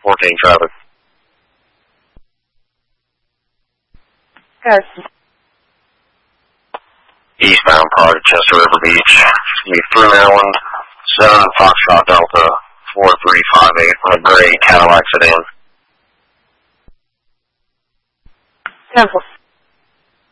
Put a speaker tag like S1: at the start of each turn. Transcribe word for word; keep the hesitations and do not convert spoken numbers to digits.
S1: fourteen traffic.
S2: Yes.
S1: Eastbound product, Chester River Beach. Be through Maryland, seven Foxtrot Delta, four three five eight on a gray Cadillac sedan.
S2: Cancel.